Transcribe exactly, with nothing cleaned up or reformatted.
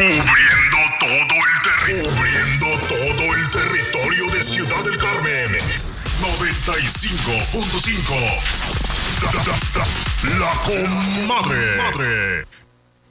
Cubriendo todo el territorio. Cubriendo todo el territorio de Ciudad del Carmen. noventa y cinco punto cinco. La, la, la, la comadre. Madre.